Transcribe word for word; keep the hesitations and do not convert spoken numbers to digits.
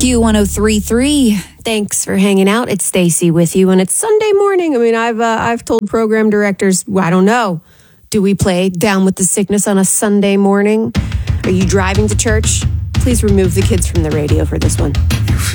Q one oh three point three. Thanks for hanging out. It's Stacy with you, and it's Sunday morning. I mean, I've uh, I've told program directors, I don't know, do we play Down with the Sickness on a Sunday morning? Are you driving to church? Please remove the kids from the radio for this one. You